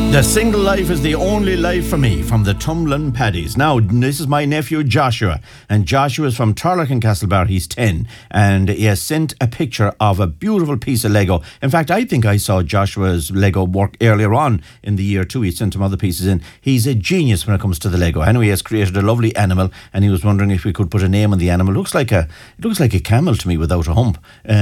The single life is the only life for me, from the Tumblin Paddies. Now, this is my nephew Joshua, and Joshua is from Turlock in Castlebar. He's 10, and he has sent a picture of a beautiful piece of Lego. In fact, I think I saw Joshua's Lego work earlier on in the year too. He sent some other pieces in. He's a genius when it comes to the Lego. Anyway, he has created a lovely animal, and he was wondering if we could put a name on the animal. It looks like a camel to me without a hump.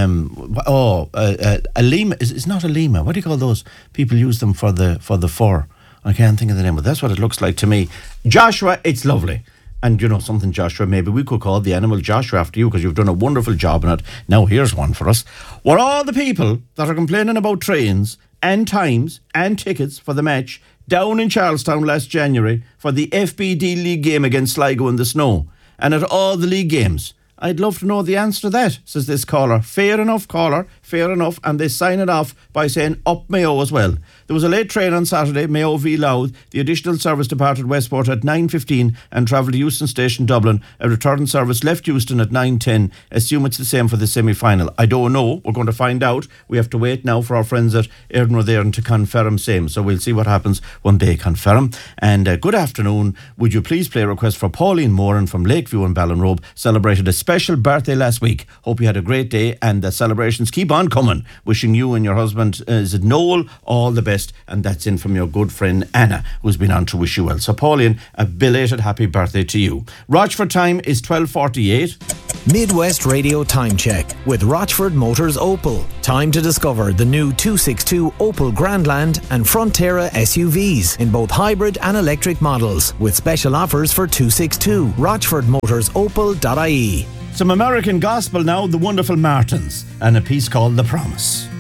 A lemur. It's not a lemur. What do you call those? People use them for the fur. I can't think of the name, but that's what it looks like to me. Joshua, it's lovely. And you know something, Joshua, maybe we could call the animal Joshua after you, because you've done a wonderful job on it. Now here's one for us. Were all the people that are complaining about trains and times and tickets for the match down in Charlestown last January for the FBD League game against Sligo in the snow, and at all the league games? I'd love to know the answer to that, says this caller. Fair enough, caller, fair enough. And they sign it off by saying up Mayo as well. There was a late train on Saturday, Mayo v Louth. The additional service departed Westport at 9:15 and travelled to Euston Station, Dublin. A return service left Euston at 9:10. Assume it's the same for the semi-final. I don't know. We're going to find out. We have to wait now for our friends at Erdnor there to confirm same. So we'll see what happens when they confirm. And good afternoon. Would you please play a request for Pauline Moran from Lakeview and Ballinrobe? Celebrated a special birthday last week. Hope you had a great day, and the celebrations keep on coming. Wishing you and your husband, is it Noel, all the best. And that's in from your good friend Anna, who's been on to wish you well. So Pauline, a belated happy birthday to you. Rochford time is 12:48. Midwest Radio Time Check with Rochford Motors Opel. Time to discover the new 262 Opel Grandland and Frontera SUVs in both hybrid and electric models, with special offers for 262. RochfordMotorsOpel.ie. Some American gospel now, the wonderful Martins, and a piece called The Promise.